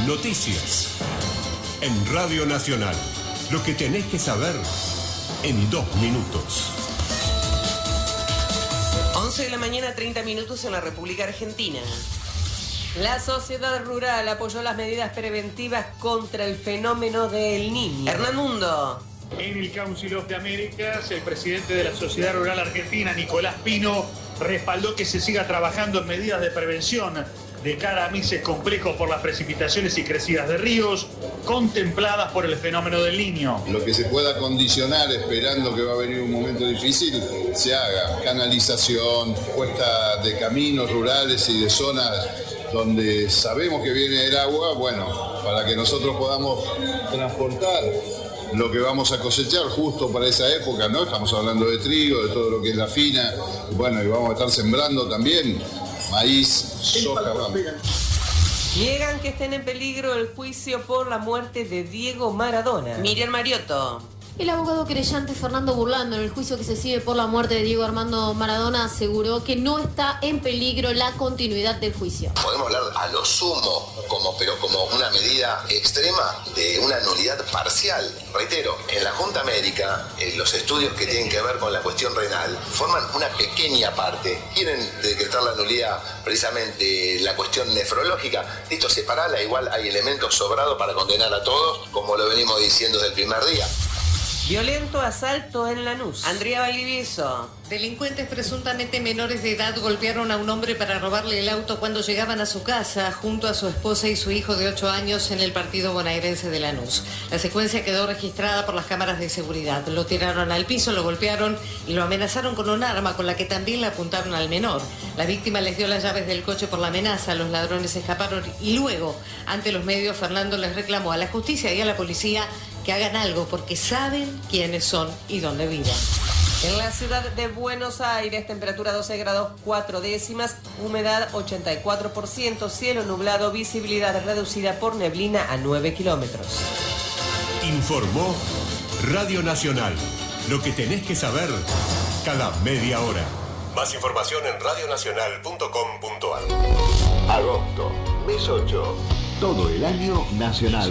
Noticias. En Radio Nacional. Lo que tenés que saber en 2 minutos. 11 de la mañana, 30 minutos en la República Argentina. La sociedad rural apoyó las medidas preventivas contra el fenómeno del Niño. Hernán Mundo. En el Council of the Americas, el presidente de la Sociedad Rural Argentina, Nicolás Pino, respaldó que se siga trabajando en medidas de prevención de cara a meses complejos por las precipitaciones y crecidas de ríos contempladas por el fenómeno del Niño. Lo que se pueda condicionar esperando que va a venir un momento difícil, se haga. Canalización, puesta de caminos rurales y de zonas donde sabemos que viene el agua, bueno, para que nosotros podamos transportar lo que vamos a cosechar justo para esa época, ¿no? Estamos hablando de trigo, de todo lo que es la fina, bueno, y vamos a estar sembrando también maíz, soja, vamos. Niegan que estén en peligro el juicio por la muerte de Diego Maradona. Miriam Mariotto. El abogado querellante Fernando Burlando, en el juicio que se sigue por la muerte de Diego Armando Maradona, aseguró que no está en peligro la continuidad del juicio. Podemos hablar a lo sumo, pero como una medida extrema de una nulidad parcial. Reitero, en la Junta Médica, los estudios que tienen que ver con la cuestión renal forman una pequeña parte. Quieren decretar la nulidad precisamente la cuestión nefrológica. Listo, separala, igual hay elementos sobrados para condenar a todos, como lo venimos diciendo desde el primer día. Violento asalto en Lanús. Andrea Valdivieso. Delincuentes presuntamente menores de edad golpearon a un hombre para robarle el auto cuando llegaban a su casa junto a su esposa y su hijo de 8 años en el partido bonaerense de Lanús. La secuencia quedó registrada por las cámaras de seguridad. Lo tiraron al piso, lo golpearon y lo amenazaron con un arma con la que también le apuntaron al menor. La víctima les dio las llaves del coche por la amenaza, los ladrones escaparon y luego, ante los medios, Fernando les reclamó a la justicia y a la policía que hagan algo porque saben quiénes son y dónde viven. En la ciudad de Buenos Aires, temperatura 12 grados 4 décimas, humedad 84%, cielo nublado, visibilidad reducida por neblina a 9 kilómetros. Informó Radio Nacional. Lo que tenés que saber cada media hora. Más información en radionacional.com.ar. Agosto, mes 8. Todo el año nacional.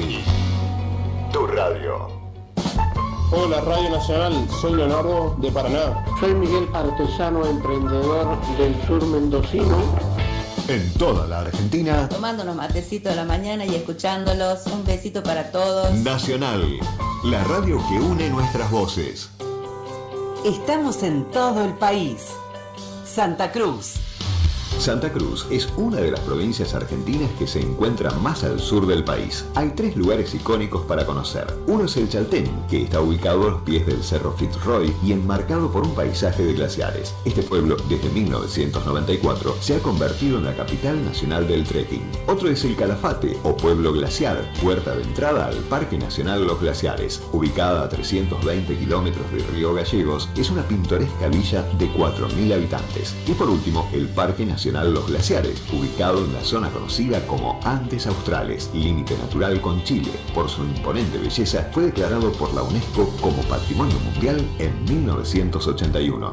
Tu radio. Hola Radio Nacional, soy Leonardo de Paraná. Soy Miguel Artesano, emprendedor del sur mendocino. En toda la Argentina. Tomando unos matecitos a la mañana y escuchándolos. Un besito para todos. Nacional, la radio que une nuestras voces. Estamos en todo el país. Santa Cruz. Santa Cruz es una de las provincias argentinas que se encuentra más al sur del país. Hay 3 lugares icónicos para conocer. Uno es el Chaltén, que está ubicado a los pies del Cerro Fitzroy y enmarcado por un paisaje de glaciares. Este pueblo, desde 1994, se ha convertido en la capital nacional del trekking. Otro es el Calafate, o Pueblo Glaciar, puerta de entrada al Parque Nacional Los Glaciares. Ubicada a 320 kilómetros de Río Gallegos, es una pintoresca villa de 4.000 habitantes. Y por último, el Parque Nacional Los Glaciares, ubicado en la zona conocida como Andes Australes, límite natural con Chile. Por su imponente belleza, fue declarado por la UNESCO como Patrimonio Mundial en 1981.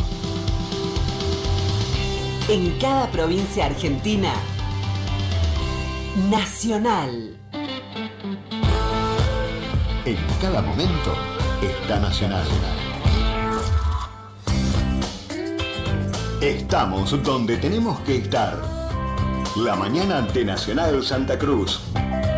En cada provincia argentina, Nacional. En cada momento está Nacional. Estamos donde tenemos que estar. La mañana de Nacional Santa Cruz.